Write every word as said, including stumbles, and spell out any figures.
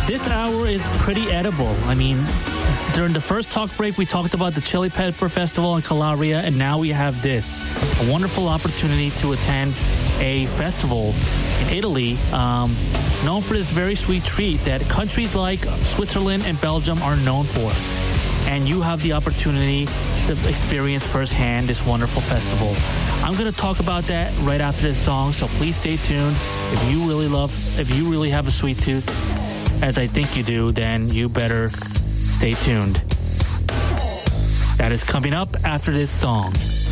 This hour is pretty edible. I mean, during the first talk break, we talked about the Chili Pepper Festival in Calabria, and now we have this. A wonderful opportunity to attend a festival in Italy, um, known for this very sweet treat that countries like Switzerland and Belgium are known for. And you have the opportunity to experience firsthand this wonderful festival. I'm going to talk about that right after this song, so please stay tuned. If you really love, if you really have a sweet tooth, as I think you do, then you better stay tuned. That is coming up after this song.